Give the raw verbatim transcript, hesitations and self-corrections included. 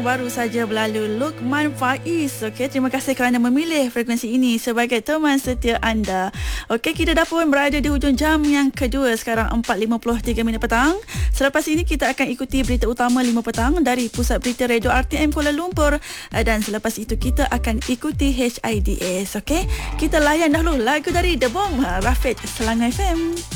baru saja berlalu, Luqman Faiz. Okey, terima kasih kerana memilih frekuensi ini sebagai teman setia anda. Okey, kita dah pun berada di hujung jam yang kedua sekarang, empat lima puluh tiga minit petang. Selepas ini kita akan ikuti berita utama lima petang dari Pusat Berita Radio R T M Kuala Lumpur, dan selepas itu kita akan ikuti H I D S. Okey, kita layan dahulu lagu dari The Bomb, Rafiq, Selangor F M.